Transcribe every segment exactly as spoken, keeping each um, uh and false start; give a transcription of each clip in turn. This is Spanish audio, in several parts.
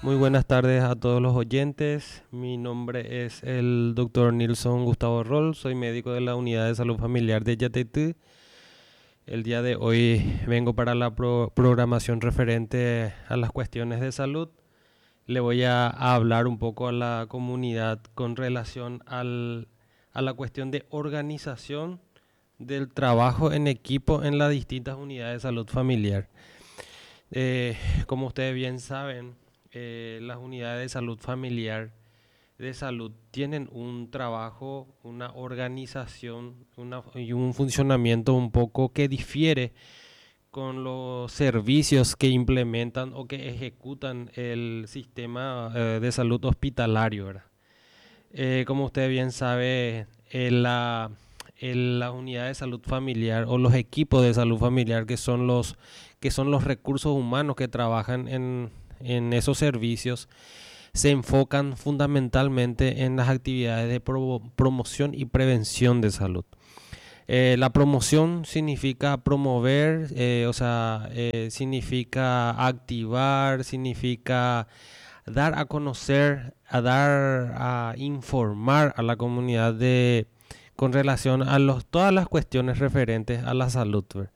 Muy buenas tardes a todos los oyentes. Mi nombre es el doctor Nilson Gustavo Roll. Soy médico de la Unidad de Salud Familiar de Yatetú. El día de hoy vengo para la pro- programación referente a las cuestiones de salud. Le voy a, a hablar un poco a la comunidad con relación al, a la cuestión de organización del trabajo en equipo en las distintas unidades de salud familiar. Eh, como ustedes bien saben, eh, las unidades de salud familiar de salud tienen un trabajo, una organización una, y un funcionamiento un poco que difiere con los servicios que implementan o que ejecutan el sistema eh, de salud hospitalario, ¿verdad? Eh, como usted bien sabe, eh, la, el- la unidad de salud familiar o los equipos de salud familiar que son los, que son los recursos humanos que trabajan en, en esos servicios, se enfocan fundamentalmente en las actividades de pro- promoción y prevención de salud. Eh, la promoción significa promover, eh, o sea, eh, significa activar, significa dar a conocer, a dar a informar a la comunidad de con relación a los, todas las cuestiones referentes a la salud, ¿verdad?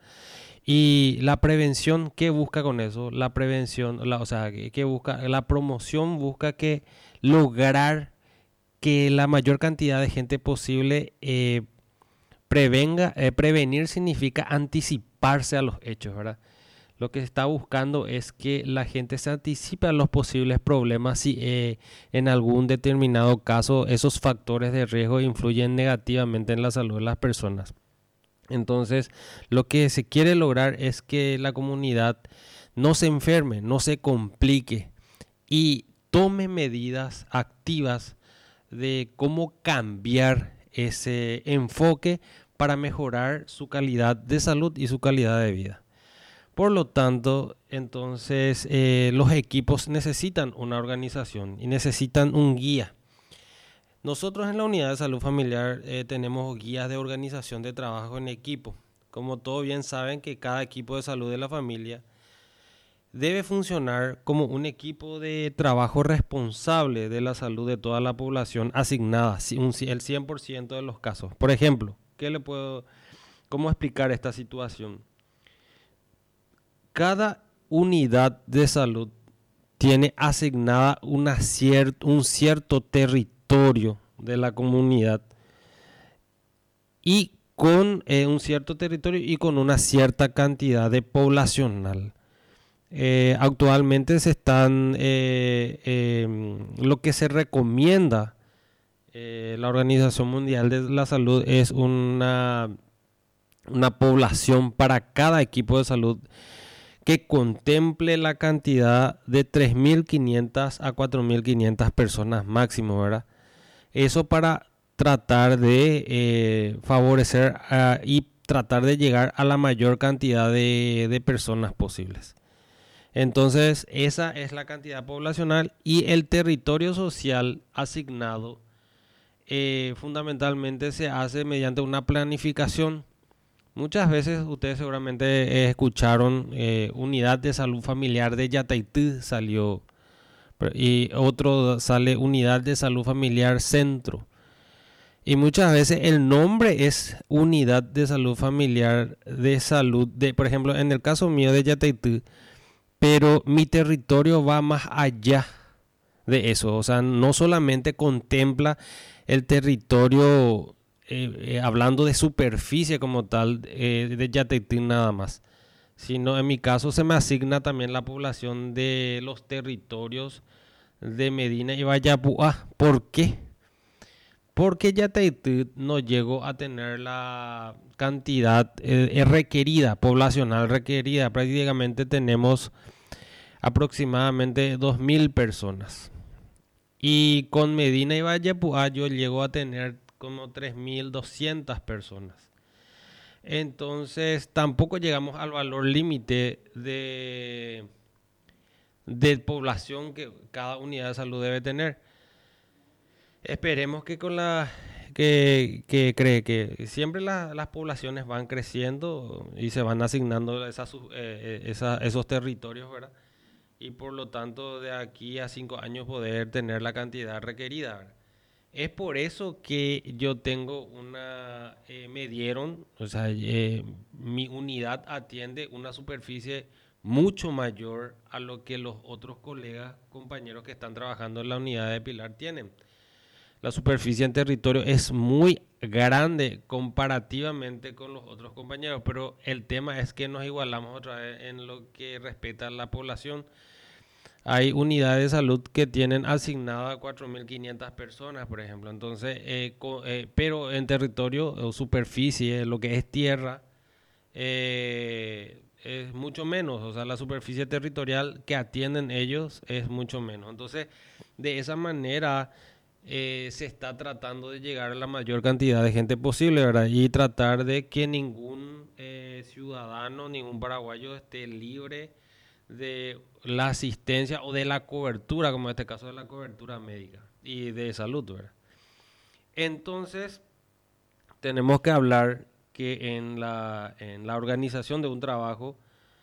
Y la prevención, ¿qué busca con eso? La prevención, la, o sea, ¿qué, qué busca? La promoción busca que lograr que la mayor cantidad de gente posible eh, prevenga, eh, prevenir significa anticiparse a los hechos, ¿verdad? Lo que se está buscando es que la gente se anticipe a los posibles problemas si eh, en algún determinado caso esos factores de riesgo influyen negativamente en la salud de las personas. Entonces, lo que se quiere lograr es que la comunidad no se enferme, no se complique y tome medidas activas de cómo cambiar ese enfoque para mejorar su calidad de salud y su calidad de vida. Por lo tanto, entonces eh, los equipos necesitan una organización y necesitan un guía. Nosotros en la unidad de salud familiar eh, tenemos guías de organización de trabajo en equipo. Como todos bien saben que cada equipo de salud de la familia debe funcionar como un equipo de trabajo responsable de la salud de toda la población asignada, el cien por ciento de los casos. Por ejemplo, ¿qué le puedo, ¿cómo explicar esta situación? Cada unidad de salud tiene asignada una cier- un cierto territorio de la comunidad y con eh, un cierto territorio y con una cierta cantidad de poblacional. Eh, actualmente se están, eh, eh, lo que se recomienda, eh, la Organización Mundial de la Salud es una, una población para cada equipo de salud que contemple la cantidad de tres mil quinientas a cuatro mil quinientas personas máximo, ¿verdad? Eso para tratar de eh, favorecer uh, y tratar de llegar a la mayor cantidad de, de personas posibles. Entonces, esa es la cantidad poblacional y el territorio social asignado eh, fundamentalmente se hace mediante una planificación. Muchas veces ustedes seguramente eh, escucharon eh, Unidad de Salud Familiar de Yataití salió y otro sale Unidad de Salud Familiar Centro. Y muchas veces el nombre es Unidad de Salud Familiar de Salud, de, por ejemplo, en el caso mío de Yataití, pero mi territorio va más allá de eso. O sea, no solamente contempla el territorio eh, eh, hablando de superficie como tal eh, de Yatetí nada más, sino en mi caso se me asigna también la población de los territorios de Medina y Vallapuá. ¿Por qué? Porque Yatetí no llegó a tener la cantidad eh, requerida, poblacional requerida. Prácticamente tenemos aproximadamente dos mil personas. Y con Medina y Vallepuá yo llego a tener como tres mil doscientas personas. Entonces tampoco llegamos al valor límite de, de población que cada unidad de salud debe tener. Esperemos que con la que, que cree que siempre la, las poblaciones van creciendo y se van asignando esas, eh, esa, esos territorios, ¿verdad? y por lo tanto de aquí a cinco años poder tener la cantidad requerida, ¿verdad? Es por eso que yo tengo una, eh, me dieron, o sea, eh, mi unidad atiende una superficie mucho mayor a lo que los otros colegas, compañeros que están trabajando en la unidad de Pilar tienen. La superficie en territorio es muy grande comparativamente con los otros compañeros, pero el tema es que nos igualamos otra vez en lo que respecta a la población. Hay unidades de salud que tienen asignada cuatro mil quinientas personas, por ejemplo. Entonces, eh, co- eh, pero en territorio o superficie, lo que es tierra, eh, es mucho menos. O sea, la superficie territorial que atienden ellos es mucho menos. Entonces, de esa manera eh, se está tratando de llegar a la mayor cantidad de gente posible, ¿verdad? Y tratar de que ningún eh, ciudadano, ningún paraguayo esté libre de la asistencia o de la cobertura, como en este caso de la cobertura médica y de salud, ¿verdad? Entonces, tenemos que hablar que en la, en la organización de un trabajo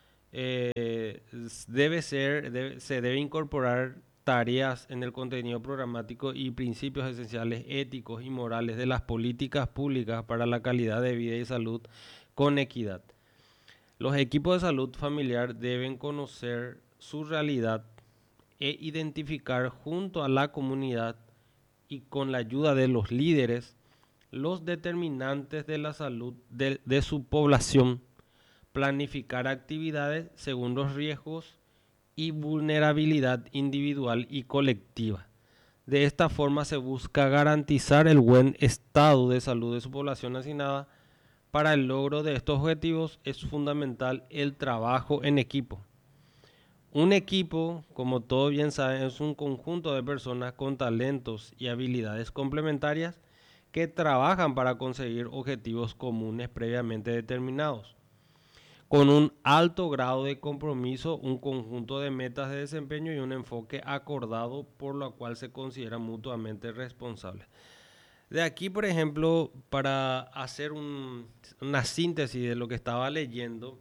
eh, debe ser, debe- se debe incorporar tareas en el contenido programático y principios esenciales éticos y morales de las políticas públicas para la calidad de vida y salud con equidad. Los equipos de salud familiar deben conocer su realidad e identificar junto a la comunidad y con la ayuda de los líderes los determinantes de la salud de, de su población, planificar actividades según los riesgos y vulnerabilidad individual y colectiva. De esta forma se busca garantizar el buen estado de salud de su población asignada. Para el logro de estos objetivos es fundamental el trabajo en equipo. Un equipo, como todos bien saben, es un conjunto de personas con talentos y habilidades complementarias que trabajan para conseguir objetivos comunes previamente determinados. Con un alto grado de compromiso, un conjunto de metas de desempeño y un enfoque acordado por lo cual se consideran mutuamente responsables. De aquí, por ejemplo, para hacer un- una síntesis de lo que estaba leyendo,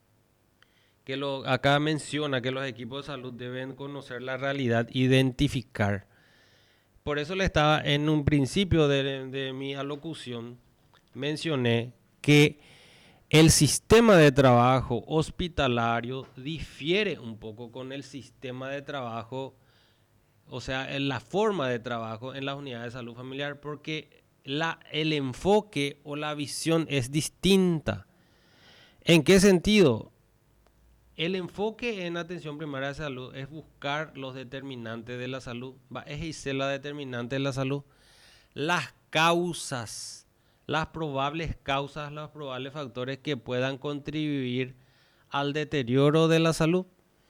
que lo, acá menciona que los equipos de salud deben conocer la realidad, identificar. Por eso le estaba en un principio de, de mi alocución, mencioné que el sistema de trabajo hospitalario difiere un poco con el sistema de trabajo, o sea, en la forma de trabajo en las unidades de salud familiar, porque la, el enfoque o la visión es distinta. ¿En qué sentido? El enfoque en atención primaria de salud es buscar los determinantes de la salud, va a ejercer la determinante de la salud, las causas, las probables causas, los probables factores que puedan contribuir al deterioro de la salud.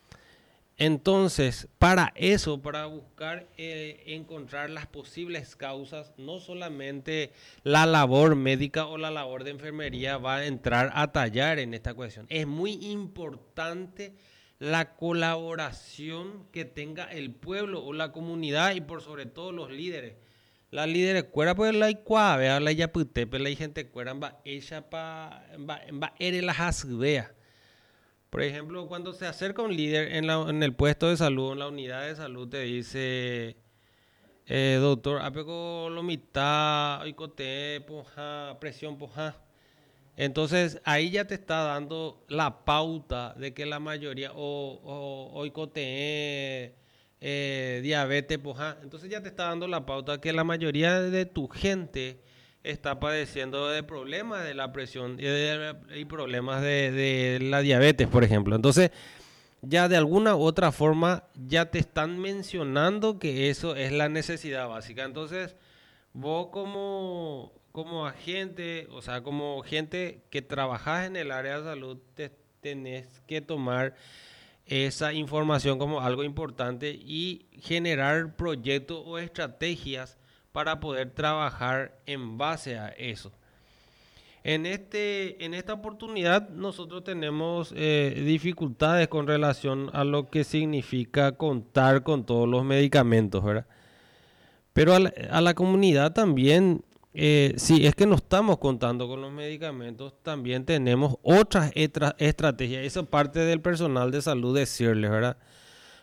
Entonces, para eso, para buscar eh, encontrar las posibles causas, no solamente la labor médica o la labor de enfermería va a entrar a tallar en esta cuestión. Es muy importante la colaboración que tenga el pueblo o la comunidad y por sobre todo los líderes. Las líderes cuera pues la icua, vea la yaputepe, la gente cuera va ella pa va va ere las asudea. Por ejemplo, cuando se acerca un líder en, la, en el puesto de salud, en la unidad de salud, te dice, eh, doctor, apego lo mitad, oicote, poja, presión, poja. Entonces, ahí ya te está dando la pauta de que la mayoría, o, o oicote, eh, diabetes, poja. Entonces ya te está dando la pauta que la mayoría de tu gente está padeciendo de problemas de la presión y, de, y problemas de, de la diabetes, por ejemplo. Entonces, ya de alguna u otra forma, ya te están mencionando que eso es la necesidad básica. Entonces, vos como, como agente, o sea, como gente que trabajás en el área de salud, te tenés que tomar esa información como algo importante y generar proyectos o estrategias para poder trabajar en base a eso. En, este, en esta oportunidad nosotros tenemos eh, dificultades con relación a lo que significa contar con todos los medicamentos, ¿verdad? Pero a la, a la comunidad también, eh, si es que no estamos contando con los medicamentos, también tenemos otras etra- estrategias. Eso parte del personal de salud decirles, ¿verdad?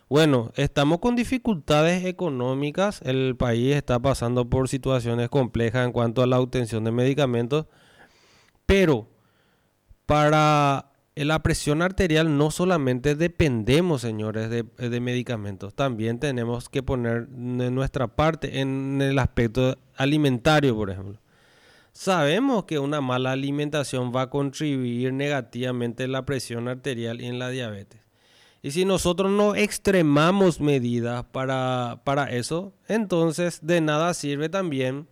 Bueno, estamos con dificultades económicas, el país está pasando por situaciones complejas en cuanto a la obtención de medicamentos, pero para la presión arterial no solamente dependemos, señores, de, de medicamentos, también tenemos que poner de nuestra parte en el aspecto alimentario, por ejemplo. Sabemos que una mala alimentación va a contribuir negativamente en la presión arterial y en la diabetes. Y si nosotros no extremamos medidas para, para eso, entonces de nada sirve también,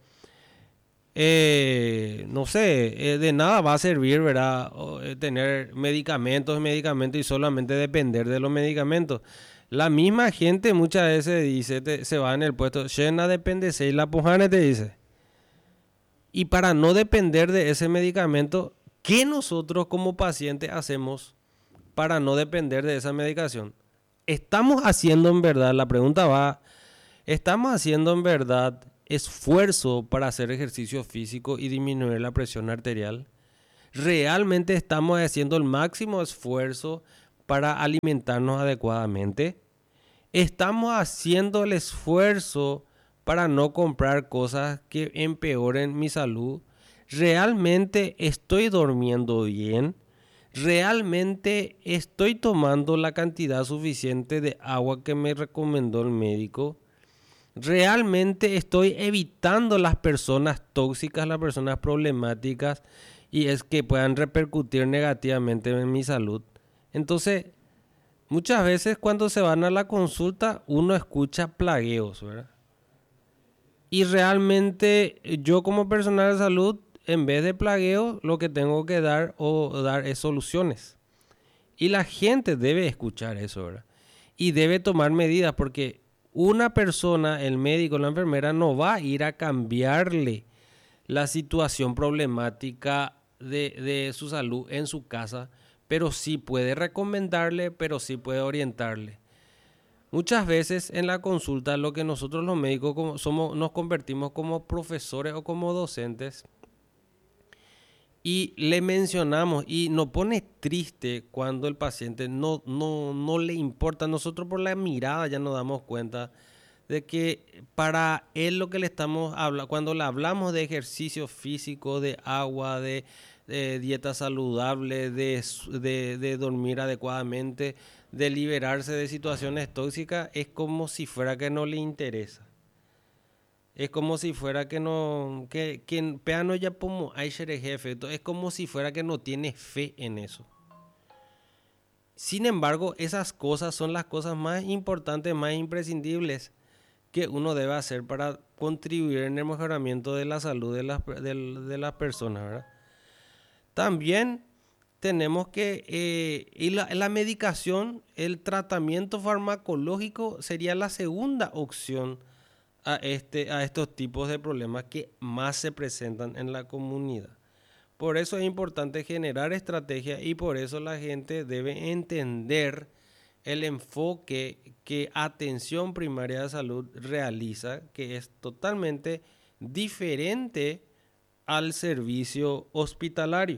eh, no sé, eh, de nada va a servir, ¿verdad? O, eh, tener medicamentos, medicamentos y solamente depender de los medicamentos. La misma gente muchas veces dice, te, se va en el puesto, llena depende, y la pujane te dice. Y para no depender de ese medicamento, ¿qué nosotros como pacientes hacemos para no depender de esa medicación? ¿Estamos haciendo en verdad, la pregunta va, ¿estamos haciendo en verdad esfuerzo para hacer ejercicio físico y disminuir la presión arterial? ¿Realmente estamos haciendo el máximo esfuerzo para alimentarnos adecuadamente? ¿Estamos haciendo el esfuerzo para no comprar cosas que empeoren mi salud? ¿Realmente estoy durmiendo bien? ¿Realmente estoy tomando la cantidad suficiente de agua que me recomendó el médico? ¿Realmente estoy evitando las personas tóxicas, las personas problemáticas y es que puedan repercutir negativamente en mi salud? Entonces, muchas veces cuando se van a la consulta uno escucha plagueos, ¿verdad? Y realmente yo como personal de salud, en vez de plagueos, lo que tengo que dar o dar es soluciones. Y la gente debe escuchar eso, ¿verdad? Y debe tomar medidas porque una persona, el médico, la enfermera, no va a ir a cambiarle la situación problemática de, de su salud en su casa, pero sí puede recomendarle, pero sí puede orientarle. Muchas veces en la consulta lo que nosotros los médicos como somos, nos convertimos como profesores o como docentes y le mencionamos y nos pone triste cuando el paciente no, no, no le importa. Nosotros por la mirada ya nos damos cuenta de que para él lo que le estamos hablando, cuando le hablamos de ejercicio físico, de agua, de, de dieta saludable, de, de, de dormir adecuadamente, de liberarse de situaciones tóxicas, es como si fuera que no le interesa. Es como si fuera que no, que, que peano ya como hay jefe, es como si fuera que no tiene fe en eso. Sin embargo, esas cosas son las cosas más importantes, más imprescindibles que uno debe hacer para contribuir en el mejoramiento de la salud de las, de, de las personas, ¿verdad? También tenemos que, eh, y la, la medicación, el tratamiento farmacológico sería la segunda opción a, este, a estos tipos de problemas que más se presentan en la comunidad. Por eso es importante generar estrategias y por eso la gente debe entender el enfoque que atención primaria de salud realiza, que es totalmente diferente al servicio hospitalario.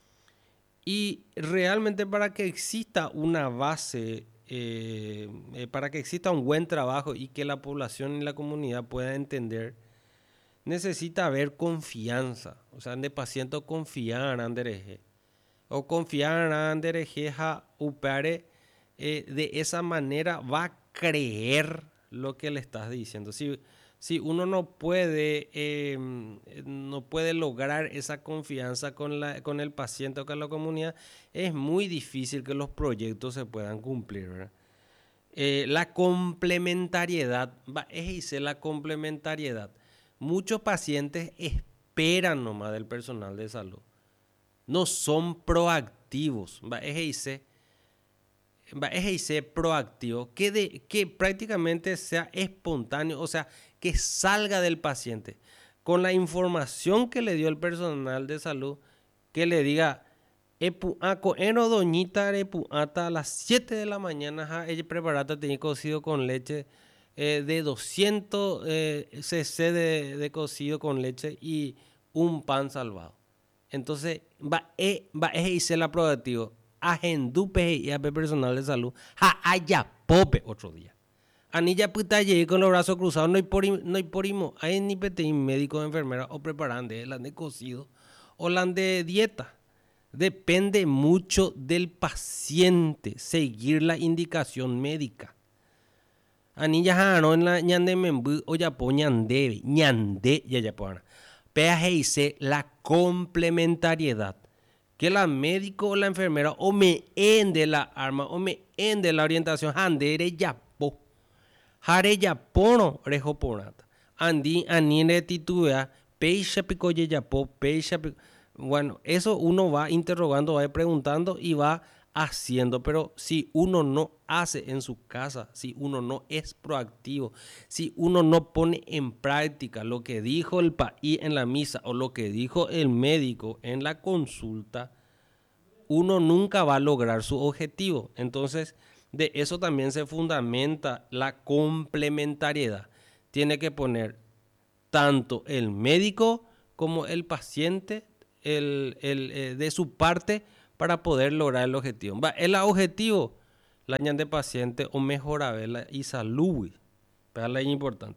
Y realmente para que exista una base, eh, eh, para que exista un buen trabajo y que la población y la comunidad pueda entender, necesita haber confianza. O sea, de paciente confiar en Andereje. O confiar en Andereje a upare. Eh, de esa manera va a creer lo que le estás diciendo. Si, si uno no puede, eh, no puede lograr esa confianza con, la, con el paciente o con la comunidad, es muy difícil que los proyectos se puedan cumplir, ¿verdad? Eh, la complementariedad, va, es la complementariedad. Muchos pacientes esperan nomás del personal de salud. No son proactivos. Va, es ese proactivo, que, de, que prácticamente sea espontáneo, o sea, que salga del paciente con la información que le dio el personal de salud, que le diga, eno doñita hasta a las siete de la mañana, ella preparata tenía cocido con leche eh, de doscientos eh, cc de, de cocido con leche y un pan salvado. Entonces, va a ser la proactivo. agendupe y ape personal de salud, ja haya pope otro día. Anilla puta llegué con los brazos cruzados, no hay por no hay por imo, hay ni peteín médico, enfermera o preparante, la de cocido o la de dieta. Depende mucho del paciente seguir la indicación médica. Anilla jano en la ñande membu o ya po ñande, ñande ya ya po ana. Peaje dice la complementariedad. Que la médico o la enfermera o me ende la arma o me ende la orientación handere ya po. Hare ya pono rejo ponata. Andi anine titubea peisha pico ya po peisha pico. Bueno, eso uno va interrogando, va preguntando y va haciendo, pero si uno no hace en su casa, si uno no es proactivo, si uno no pone en práctica lo que dijo el país en la misa o lo que dijo el médico en la consulta, uno nunca va a lograr su objetivo. Entonces, de eso también se fundamenta la complementariedad. Tiene que poner tanto el médico como el paciente el, el, eh, de su parte para poder lograr el objetivo. Va, el objetivo, la de paciente o mejorar y salud, es la importante.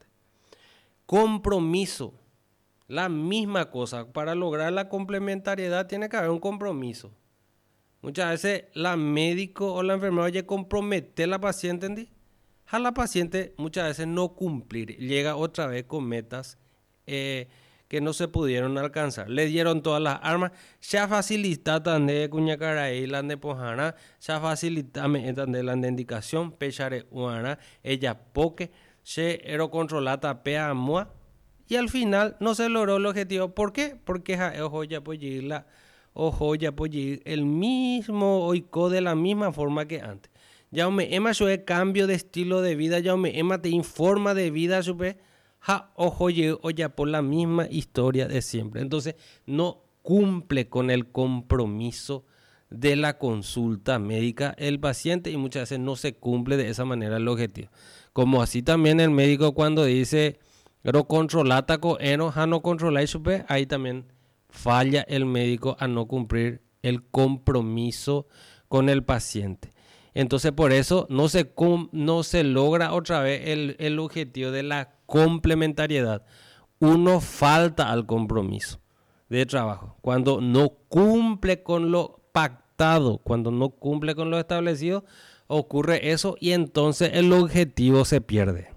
Compromiso, la misma cosa. Para lograr la complementariedad tiene que haber un compromiso. Muchas veces la médico o la enfermera oye compromete a la paciente, ¿entendí? A la paciente muchas veces no cumplir, llega otra vez con metas eh, que no se pudieron alcanzar. Le dieron todas las armas, ya facilita también cuñacaray la de pojana, ya facilita me de la indicación, pechare uana, ella poque, se ero controlata pea mua, y al final no se logró el objetivo. ¿Por qué? Porque ja ojo ya la ojo ya el mismo oico de la misma forma que antes. Ya me ema sobre cambio de estilo de vida, ya me ema te informa de vida sobre ja ojo ya por la misma historia de siempre. Entonces no cumple con el compromiso de la consulta médica el paciente y muchas veces no se cumple de esa manera el objetivo. Como así también el médico cuando dice pero controlata con eno ja no controlar supe, ahí también falla el médico a no cumplir el compromiso con el paciente. Entonces por eso no se, no se logra otra vez el, el objetivo de la complementariedad. Uno falta al compromiso de trabajo. Cuando no cumple con lo pactado, cuando no cumple con lo establecido, ocurre eso y entonces el objetivo se pierde.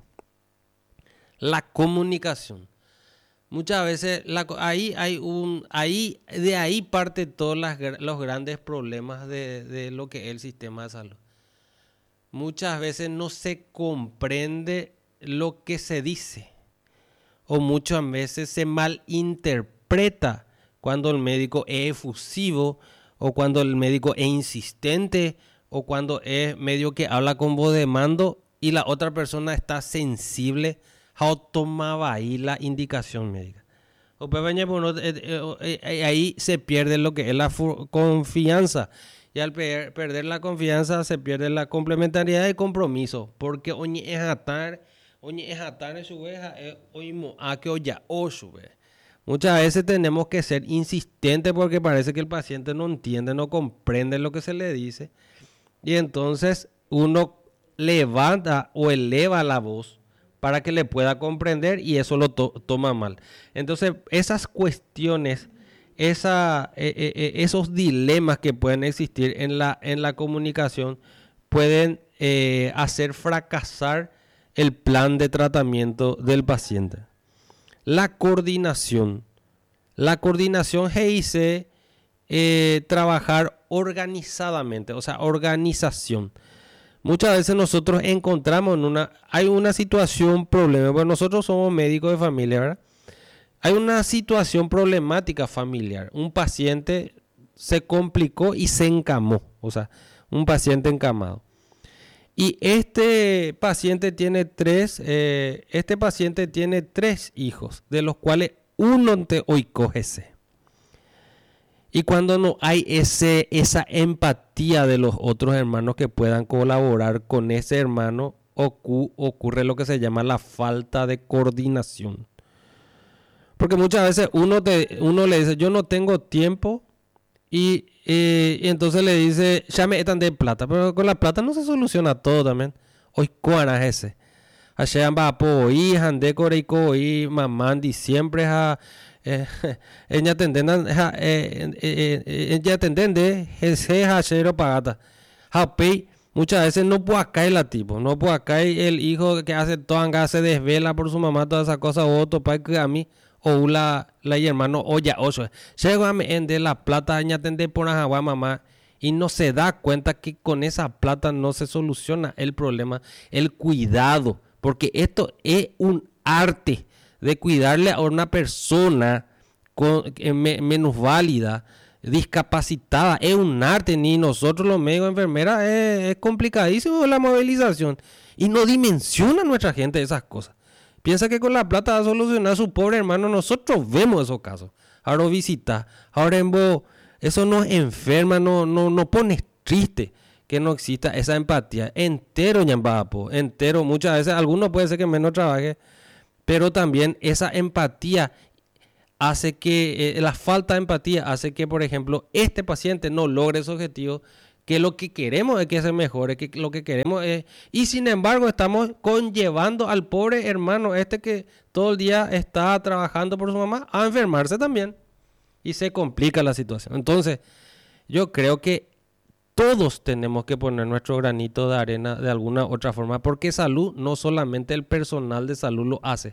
La comunicación. Muchas veces la, ahí hay un ahí de ahí parte todos las, los grandes problemas de, de lo que es el sistema de salud. Muchas veces no se comprende lo que se dice o muchas veces se malinterpreta cuando el médico es efusivo o cuando el médico es insistente o cuando es medio que habla con voz de mando y la otra persona está sensible a tomar ahí la indicación médica. Ahí se pierde lo que es la confianza. Y al perder la confianza se pierde la complementariedad y compromiso. Porque oñe es atar, oñe es atar en su veja, oímos a que oya o su veja. Muchas veces tenemos que ser insistentes porque parece que el paciente no entiende, no comprende lo que se le dice. Y entonces uno levanta o eleva la voz para que le pueda comprender y eso lo to- toma mal. Entonces esas cuestiones, esa, eh, eh, esos dilemas que pueden existir en la, en la comunicación pueden eh, hacer fracasar el plan de tratamiento del paciente. La coordinación. La coordinación se dice eh, trabajar organizadamente, o sea, organización. Muchas veces nosotros encontramos en una, hay una situación, problema, porque nosotros somos médicos de familia, ¿verdad? Hay una situación problemática familiar. Un paciente se complicó y se encamó, o sea, un paciente encamado. Y este paciente tiene tres, eh, este paciente tiene tres hijos, de los cuales uno te hoy cógese. Y cuando no hay ese, esa empatía de los otros hermanos que puedan colaborar con ese hermano, ocu, ocurre lo que se llama la falta de coordinación. Porque muchas veces uno, te, uno le dice, yo no tengo tiempo Y, eh, y entonces le dice, ya me están de plata, pero con la plata no se soluciona todo también. Hoy cuánas ese. Ayer va po y hande coreico y mamán diciembre ha ella tenden ha ella tenden de ese hachero pagata. Happy muchas veces no puede caer la tipo, no puede caer el hijo que hace toda se desvela por su mamá toda esa cosa o otro para que a mí o la la hermano o ya ocho. Llego a me ende la plata ella tende por a mamá. Y no se da cuenta que con esa plata no se soluciona el problema, el cuidado. Porque esto es un arte de cuidarle a una persona con, eh, me, menos válida, discapacitada. Es un arte, ni nosotros los médicos enfermeras, es, es complicadísimo la movilización. Y no dimensiona nuestra gente esas cosas. Piensa que con la plata va a solucionar a su pobre hermano. Nosotros vemos esos casos. Ahora visita, ahora en vos. Eso nos enferma, no, no, no pone triste que no exista esa empatía. Entero, ñambapo, entero. Muchas veces, algunos puede ser que menos trabaje, pero también esa empatía hace que, eh, la falta de empatía hace que, por ejemplo, este paciente no logre su objetivo, que lo que queremos es que se mejore, que lo que queremos es... Y sin embargo, estamos conllevando al pobre hermano este que todo el día está trabajando por su mamá a enfermarse también. Y se complica la situación. Entonces, yo creo que todos tenemos que poner nuestro granito de arena de alguna otra forma, porque salud no solamente el personal de salud lo hace.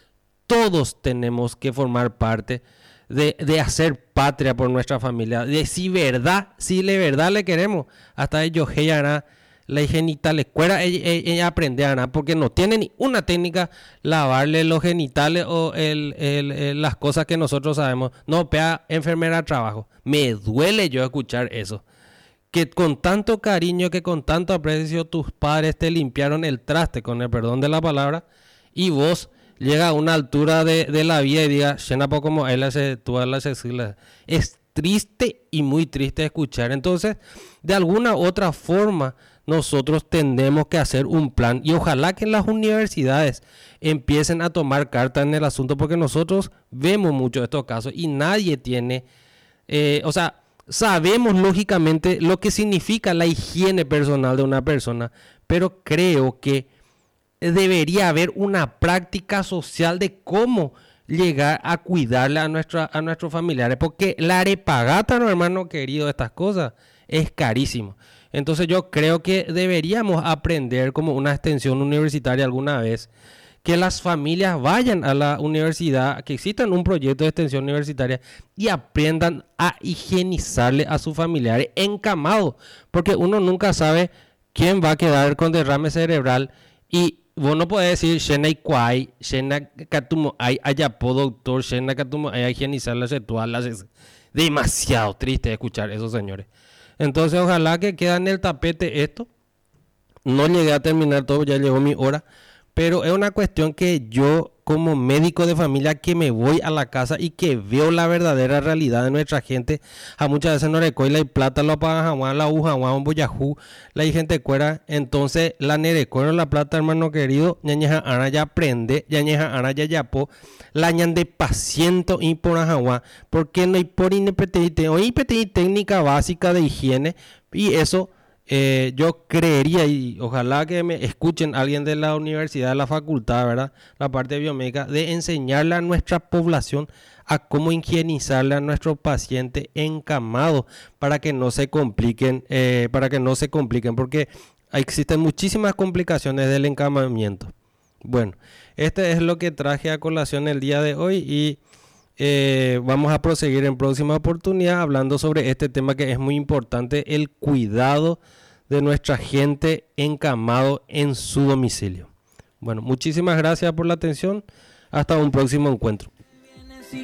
Todos tenemos que formar parte de, de hacer patria por nuestra familia. De si verdad, si de verdad le queremos, hasta ellos ella la genital escuela ella, ella aprenderá, porque no tiene ni una técnica lavarle los genitales o el, el, el, las cosas que nosotros sabemos. No, pea enfermera trabajo. Me duele yo escuchar eso. Que con tanto cariño, que con tanto aprecio tus padres te limpiaron el traste, con el perdón de la palabra, y vos llega a una altura de, de la vida y diga, como él hace, tú haces, es triste y muy triste escuchar. Entonces, de alguna otra forma, nosotros tenemos que hacer un plan y ojalá que en las universidades empiecen a tomar carta en el asunto, porque nosotros vemos mucho estos casos y nadie tiene, eh, o sea, sabemos lógicamente lo que significa la higiene personal de una persona, pero creo que debería haber una práctica social de cómo llegar a cuidarle a, nuestra, a nuestros familiares, porque la arepagata, no, hermano querido, estas cosas es carísimo. Entonces yo creo que deberíamos aprender como una extensión universitaria alguna vez, que las familias vayan a la universidad, que exista un proyecto de extensión universitaria y aprendan a higienizarle a sus familiares encamados, porque uno nunca sabe quién va a quedar con derrame cerebral y vos no podés decir Shena y Kwai, Shena Katumo, hay ayapo doctor, Shena Katumo, hay higienizarle sexual. Demasiado triste escuchar eso, señores. Entonces, ojalá que quede en el tapete esto. No llegué a terminar todo, ya llegó mi hora. Pero es una cuestión que yo, como médico de familia, que me voy a la casa y que veo la verdadera realidad de nuestra gente. A muchas veces no recoila y plata lo pagan a la uja, a un boyajú, la gente cuera. Entonces, la nerecuero la plata, hermano querido, ñañeja ana ya aprende, ñañeja ana ya yapo, la ñan de paciente y por ajagua, porque no hay por inepetite, o inepetite técnica básica de higiene, y eso. Eh, yo creería, y ojalá que me escuchen alguien de la universidad, de la facultad, ¿verdad? La parte biomédica, de enseñarle a nuestra población a cómo higienizarle a nuestros pacientes encamados para que no se compliquen, eh, para que no se compliquen, porque existen muchísimas complicaciones del encamamiento. Bueno, este es lo que traje a colación el día de hoy y eh, vamos a proseguir en próxima oportunidad hablando sobre este tema que es muy importante, el cuidado de nuestra gente encamado en su domicilio. Bueno, muchísimas gracias por la atención. Hasta un próximo encuentro.